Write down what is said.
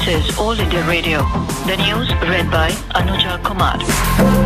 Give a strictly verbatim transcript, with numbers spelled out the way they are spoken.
This is All India Radio. The news read by Anuja Kumar.